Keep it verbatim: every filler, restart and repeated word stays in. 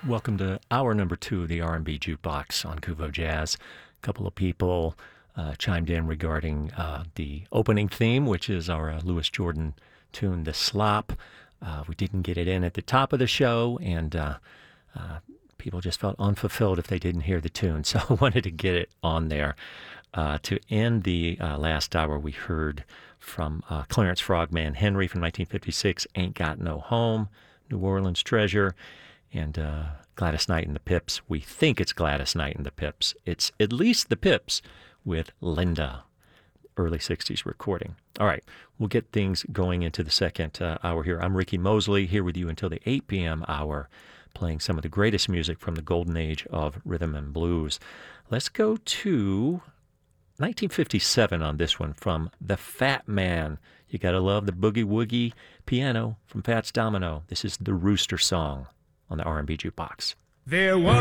Welcome to hour number two of the R and B Jukebox on Kuvo Jazz. A couple of people uh, chimed in regarding uh, the opening theme, which is our uh, Louis Jordan tune, The Slop. Uh, we didn't get it in at the top of the show, and uh, uh, people just felt unfulfilled if they didn't hear the tune, so I wanted to get it on there. Uh, to end the uh, last hour, we heard from uh, Clarence Frogman Henry from nineteen fifty-six, Ain't Got No Home, New Orleans Treasure, and uh, Gladys Knight and the Pips. We think it's Gladys Knight and the Pips. It's at least the Pips with Linda, early sixties recording. All right, we'll get things going into the second uh, hour here. I'm Ricky Mosley, here with you until the eight p.m. hour, playing some of the greatest music from the golden age of rhythm and blues. Let's go to nineteen fifty-seven on this one from The Fat Man. You gotta love the boogie-woogie piano from Fats Domino. This is the Rooster Song on the R and B Jukebox. There was